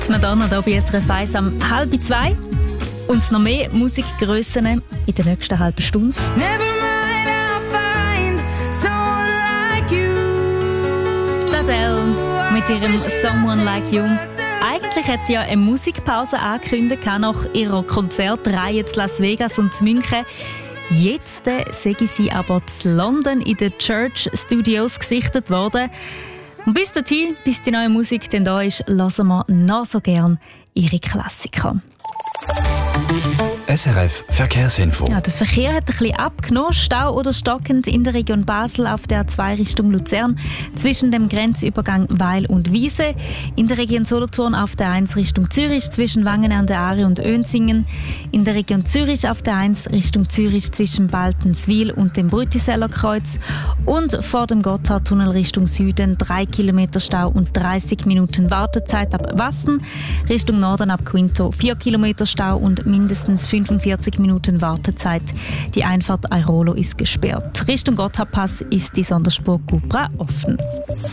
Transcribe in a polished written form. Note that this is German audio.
Jetzt Madonna hier bei SRF 1 um 1:30. Und noch mehr Musikgrössen in der nächsten halben Stunde. Adele mit ihrem Someone Like You. Eigentlich hat sie ja eine Musikpause angekündigt nach ihrer Konzertreihe zu Las Vegas und zu München. Jetzt sei sie aber zu London in den Church Studios gesichtet worden. Und bis dorthin, bis die neue Musik dann da ist, hören wir noch so gern ihre Klassiker. SRF Verkehrsinfo. Ja, der Verkehr hat ein bisschen abgenommen. Stau oder stockend in der Region Basel auf der A2 Richtung Luzern zwischen dem Grenzübergang Weil und Wiese. In der Region Solothurn auf der 1 Richtung Zürich zwischen Wangen an der Aare und Önsingen. In der Region Zürich auf der 1 Richtung Zürich zwischen Baltenswil und dem Brütiseller Kreuz. Und vor dem Gotthardtunnel Richtung Süden 3 Kilometer Stau und 30 Minuten Wartezeit ab Wassen. Richtung Norden ab Quinto 4 Kilometer Stau und mindestens 45 Minuten Wartezeit. Die Einfahrt Airolo ist gesperrt. Richtung Gotthardpass ist die Sonderspur Cupra offen.